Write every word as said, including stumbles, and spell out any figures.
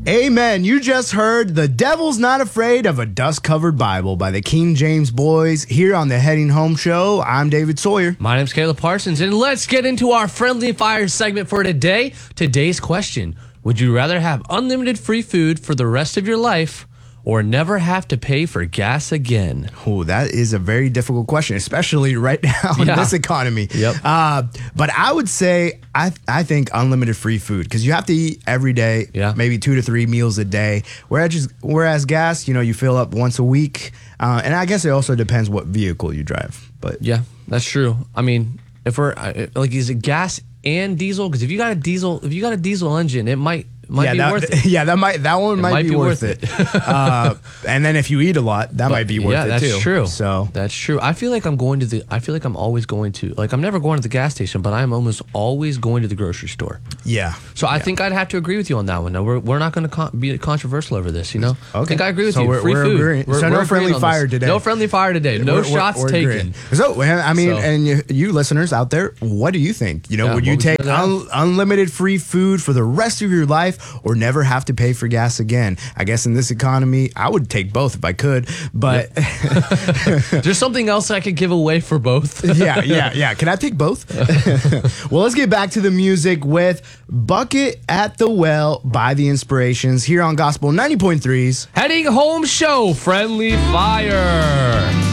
Amen. You just heard The Devil's Not Afraid of a Dust-Covered Bible by the King James Boys here on the Heading Home Show. I'm David Sawyer. My name's Caleb Parsons, and let's get into our Friendly Fire segment for today. Today's question: would you rather have unlimited free food for the rest of your life or never have to pay for gas again? Oh, that is a very difficult question, especially right now in Yeah. this economy. Yep. Uh, but I would say I I think unlimited free food, because you have to eat every day, Yeah. maybe two to three meals a day. Whereas just, whereas gas, you know, you fill up once a week, uh, and I guess it also depends what vehicle you drive. But Yeah, that's true. I mean, if we're uh, like, is it gas and diesel? Because if you got a diesel, if you got a diesel engine, it might might yeah, be that, worth it. yeah, that might that one might, be, worth it. uh, and then if you eat a lot, that might be worth yeah, it that's too. true. So that's true. I feel like I'm going to the. I feel like I'm always going to. Like I'm never going to the gas station, but I'm almost always going to the grocery store. yeah. So I yeah. think I'd have to agree with you on that one. Now we're we're not going to con- be controversial over this. You know. Okay. I think I agree with So you. we're- Free we're food. agreeing. We're, So no we're agreeing friendly on fire this. today. No friendly fire today. No We're- we're- shots we're taken. agreeing. So I mean, So- and you, you listeners out there, what do you think? You know, Yeah, would what you would you take rather un- unlimited free food for the rest of your life, or never have to pay for gas again? I guess in this economy, I would take both if I could. But There's something else I could give away for both. yeah, yeah, yeah. Can I take both? Well, let's get back to the music with Bucket at the Well by The Inspirations here on Gospel ninety point three's Heading Home Show, Friendly Fire.